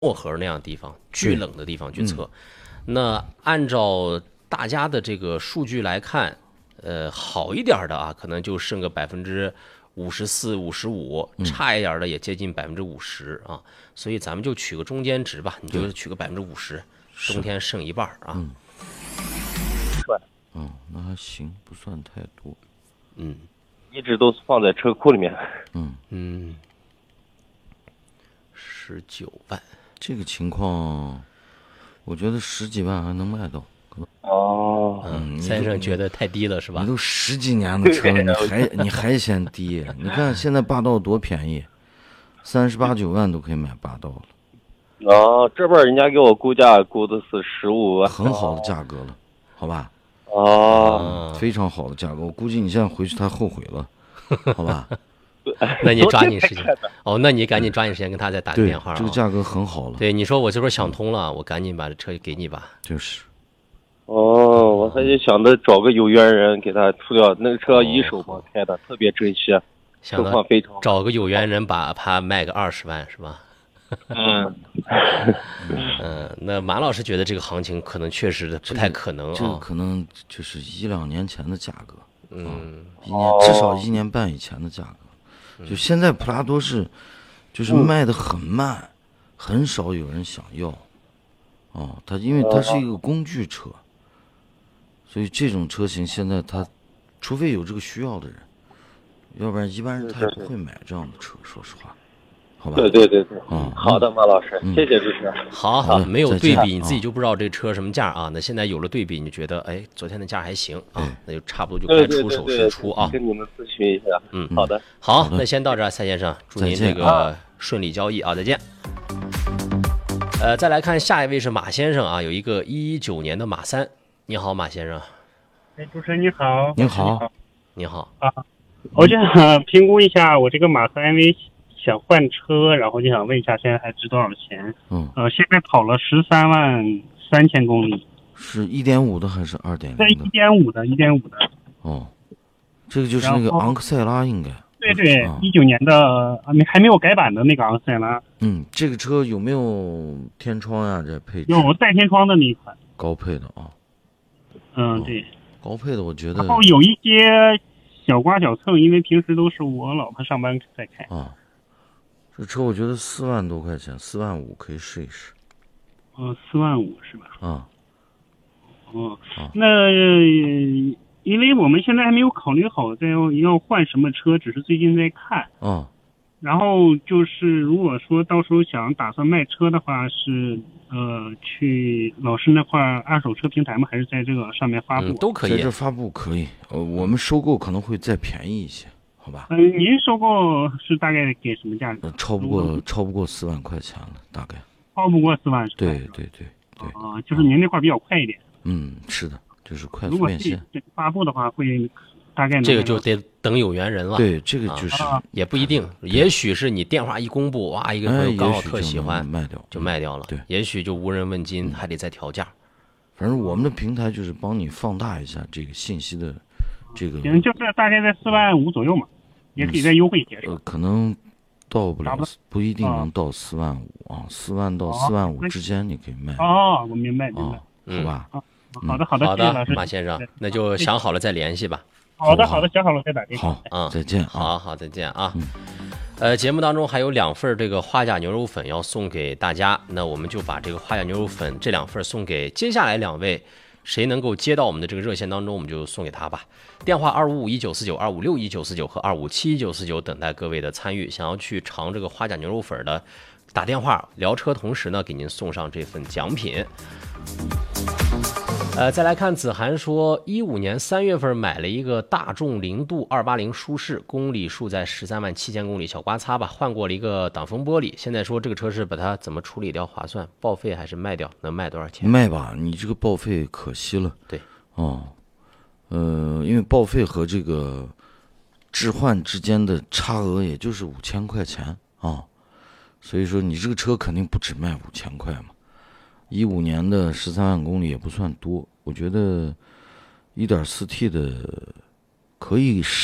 漠河那样的地方、巨冷的地方去测。那按照大家的这个数据来看，好一点的啊，可能就剩个54%、55%，差一点的也接近50%啊。所以咱们就取个中间值吧，你就取个50%，冬天剩一半啊。 那还行，不算太多。 一直都放在车库里面。 19万， 这个情况，我觉得10几万还能卖到。 先生觉得太低了是吧？ 你都10几年的车了，你还嫌低？你看现在霸道多便宜，38、9万都可以买霸道了。 这边人家给我估价估的是15万， 很好的价格了，好吧？非常好的价格，我估计你现在回去他后悔了，好吧？ 那你抓紧时间那你赶紧抓紧时间跟他再打个电话。 这个价格很好了。 对，你说我这边想通了，我赶紧把这车给你吧。 就是。 我还就想着找个有缘人给他出掉，那个车一手帮开的，特别珍惜，情况非常好。 找个有缘人把它卖个20万是吧？那马老师觉得这个行情可能确实不太可能这个可能就是1、2年前的价格，至少1年半以前的价格。就现在普拉多就是卖的很慢，很少有人想要。它因为它是一个工具车，所以这种车型现在它除非有这个需要的人，要不然一般人他也不会买这样的车，说实话。好吧， 对，好的，马老师，谢谢主持人。 好，没有对比，你自己就不知道这车什么价啊。那现在有了对比，你觉得昨天的价还行啊，那就差不多就该出手是出啊。 跟你们咨询一下。好的， 好，那先到这儿，蔡先生，祝您这个顺利交易啊，再见。再来看下一位是马先生啊，有一个119年的马3，你好，马先生。 主持人你好。 你好， 你好啊，我就想评估一下我这个马3，因为想换车，然后就想问一下现在还值多少钱？现在跑了13万3000公里。 是1.5的还是2.0的？ 对，1.5的，1.5的。 这个就是那个昂克赛拉应该。 对，19年的还没有改版的那个昂克赛拉。 这个车有没有天窗呀？这配置有带天窗的那一款。 高配的啊。 对。 高配的我觉得。 然后有一些小刮小蹭，因为平时都是我老婆上班在开。 这车我觉得4万多块钱，4万5可以试一试。 4万5是吧？那因为我们现在还没有考虑好要换什么车，只是最近在看。然后就是如果说到时候打算卖车的话，是去老师那块二手车平台吗？还是在这个上面发布？ 都可以。 在这发布可以。我们收购可能会再便宜一些。好吧， 您收购是大概给什么价格？ 超不过4万块钱了，大概。 超不过4万是吧？ 对。 就是您那块比较快一点。 是的，就是快速变现。 如果发布的话，会大概这个就得等有缘人了。 对，这个就是也不一定，也许是你电话一公布，哇，一个朋友刚好特喜欢，就卖掉了。 对， 也许就无人问津，还得再调价。 反正我们的平台就是帮你放大一下这个信息的这个。 行，就是大概在4万5左右嘛，也可以再优惠一些。 可能到不了，不一定能到4万5啊，4万到4万5之间你可以卖。 我明白。 好吧。 好的， 好的， 谢谢老师。 马先生，那就想好了再联系吧。 好的，想好了再打电话。 好，再见。 好，再见啊。节目当中还有2份这个花甲牛肉粉要送给大家，那我们就把这个花甲牛肉粉这2份送给接下来2位，谁能够接到我们的这个热线当中，我们就送给他吧。电话255149、256149和257149等待各位的参与。想要去尝这个花甲牛肉粉的，打电话聊车，同时呢给您送上这份奖品。再来看子涵说，15年3月份买了一个大众0度280舒适，公里数在13万7000公里，小刮擦吧，换过了一个挡风玻璃。现在说这个车是把它怎么处理掉划算？报废还是卖掉？能卖多少钱？ 卖吧，你这个报废可惜了。 对， 因为报废和这个置换之间的差额也就是5000块钱啊，所以说你这个车肯定不止卖5000块嘛。15年的13万公里也不算多，我觉得 1.4T 的可以